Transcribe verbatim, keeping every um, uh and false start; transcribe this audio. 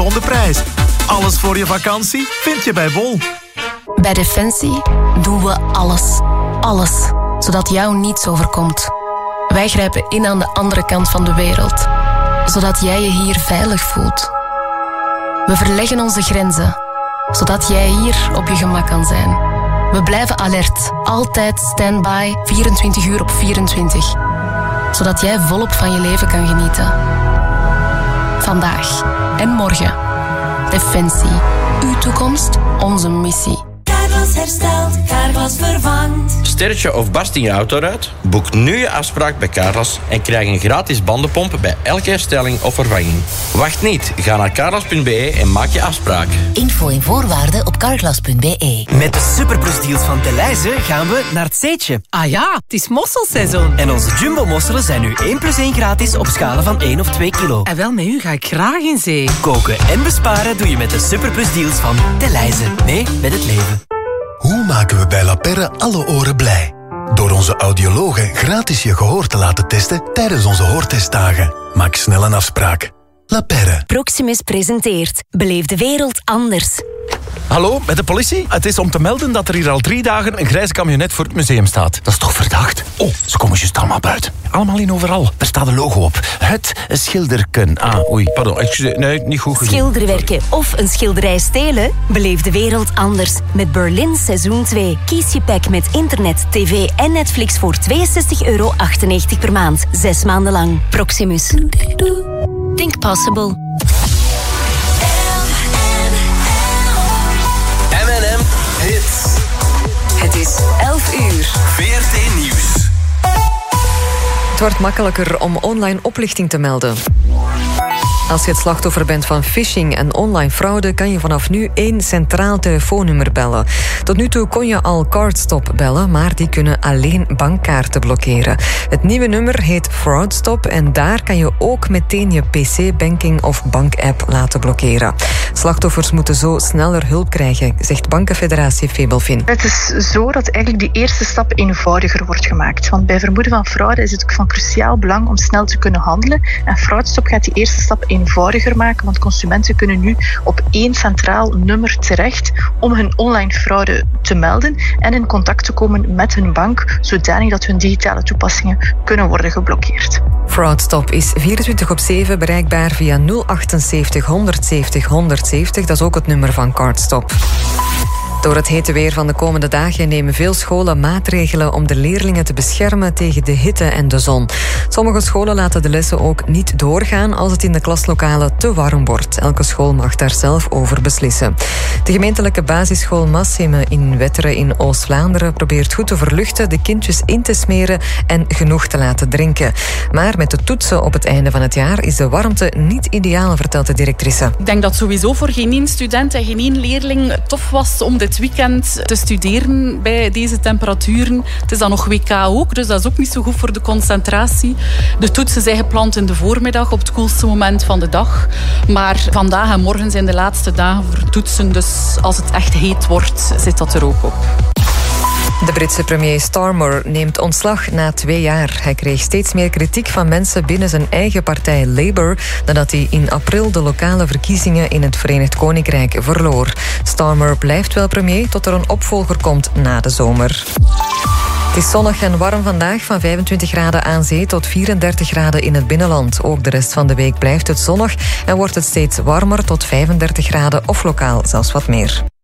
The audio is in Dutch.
ronde prijs. Alles voor je vakantie vind je bij Bol. Bij Defensie doen we alles. Alles. Zodat jou niets overkomt. Wij grijpen in aan de andere kant van de wereld. Zodat jij je hier veilig voelt. We verleggen onze grenzen. Zodat jij hier op je gemak kan zijn. We blijven alert. Altijd standby. vierentwintig uur op vierentwintig. Zodat jij volop van je leven kan genieten. Vandaag en morgen. Defensie. Uw toekomst, onze missie. Carglass herstelt, Carglass vervangt. Sterretje of barst in je autoruit? Boek nu je afspraak bij Carglass en krijg een gratis bandenpomp bij elke herstelling of vervanging. Wacht niet, ga naar carglass punt b e en maak je afspraak. Info en voorwaarden op carglass punt b e. Met de superplus deals van Delhaize gaan we naar het Zeetje. Ah ja, het is mosselseizoen. En onze jumbo mosselen zijn nu één plus één gratis op schalen van één of twee kilo. En wel, met u ga ik graag in zee. Koken en besparen doe je met de superplus deals van Delhaize. Mee met het leven. Hoe maken we bij La Perre alle oren blij? Door onze audiologen gratis je gehoor te laten testen tijdens onze hoortestdagen. Maak snel een afspraak. La Perre. Proximus presenteert Beleef de wereld anders. Hallo, met de politie? Het is om te melden dat er hier al drie dagen een grijze camionet voor het museum staat. Dat is toch verdacht? Oh, ze komen juist allemaal buiten. Allemaal in overal. Daar staat een logo op. Het schilderken. Ah, oei, pardon. Excuseer, nee, niet goed gezien. Schilderwerken of een schilderij stelen? Beleef de wereld anders met Berlin seizoen twee. Kies je pack met internet, tv en Netflix voor tweeënzestig euro achtennegentig per maand. Zes maanden lang. Proximus. Think possible. M en M Hits. Het is elf uur. V R T Nieuws. Het wordt makkelijker om online oplichting te melden. Als je het slachtoffer bent van phishing en online fraude, kan je vanaf nu één centraal telefoonnummer bellen. Tot nu toe kon je al CardStop bellen, maar die kunnen alleen bankkaarten blokkeren. Het nieuwe nummer heet FraudStop en daar kan je ook meteen je P C-banking of bankapp laten blokkeren. Slachtoffers moeten zo sneller hulp krijgen, zegt Bankenfederatie Febelfin. Het is zo dat eigenlijk die eerste stap eenvoudiger wordt gemaakt. Want bij vermoeden van fraude is het ook van cruciaal belang om snel te kunnen handelen. En FraudStop gaat die eerste stap eenvoudiger maken, want consumenten kunnen nu op één centraal nummer terecht om hun online fraude te melden en in contact te komen met hun bank, zodanig dat hun digitale toepassingen kunnen worden geblokkeerd. FraudStop is vierentwintig op zeven bereikbaar via nul achtenzeventig honderdzeventig honderdzeventig. Dat is ook het nummer van CardStop. Door het hete weer van de komende dagen nemen veel scholen maatregelen om de leerlingen te beschermen tegen de hitte en de zon. Sommige scholen laten de lessen ook niet doorgaan als het in de klaslokalen te warm wordt. Elke school mag daar zelf over beslissen. De gemeentelijke basisschool Massime in Wetteren in Oost-Vlaanderen probeert goed te verluchten, de kindjes in te smeren en genoeg te laten drinken. Maar met de toetsen op het einde van het jaar is de warmte niet ideaal, vertelt de directrice. Ik denk dat sowieso voor geen één student en geen één leerling tof was om dit weekend te studeren bij deze temperaturen. Het is dan nog W K ook, dus dat is ook niet zo goed voor de concentratie. De toetsen zijn gepland in de voormiddag op het koelste moment van de dag. Maar vandaag en morgen zijn de laatste dagen voor toetsen, dus als het echt heet wordt, zit dat er ook op. De Britse premier Starmer neemt ontslag na twee jaar. Hij kreeg steeds meer kritiek van mensen binnen zijn eigen partij Labour nadat hij in april de lokale verkiezingen in het Verenigd Koninkrijk verloor. Starmer blijft wel premier tot er een opvolger komt na de zomer. Het is zonnig en warm vandaag, van vijfentwintig graden aan zee tot vierendertig graden in het binnenland. Ook de rest van de week blijft het zonnig en wordt het steeds warmer tot vijfendertig graden of lokaal zelfs wat meer.